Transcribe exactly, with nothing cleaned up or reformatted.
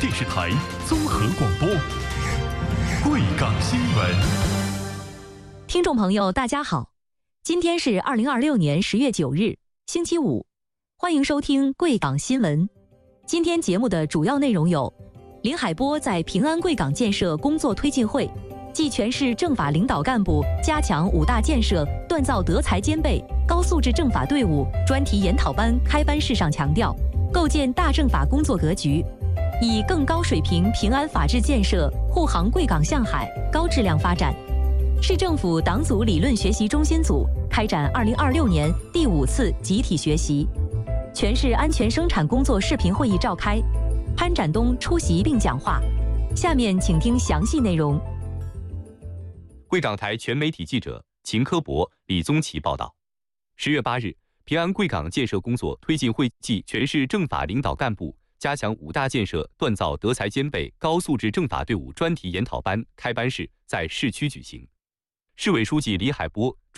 电视台综合广播，贵港新闻。 听众朋友，大家好，今天是二零二六年十月九日，星期五，欢迎收听贵港新闻。今天节目的主要内容有：林海波在平安贵港建设工作推进会暨全市政法领导干部加强五大建设锻造德才兼备高素质政法队伍专题研讨班开班式上强调，构建大政法工作格局，以更高水平平安法治建设护航贵港向海高质量发展。市政府党组理论学习中心组开展二零二六年第五次集体学习。全市安全生产工作视频会议召开，潘展东出席并讲话。下面请听详细内容。 贵港台全媒体记者秦科博、李宗奇报道。十月八日，平安贵港建设工作推进会暨全市政法领导干部加强五大建设锻造德才兼备高素质政法队伍专题研讨班开班式在市区举行。市委书记李海波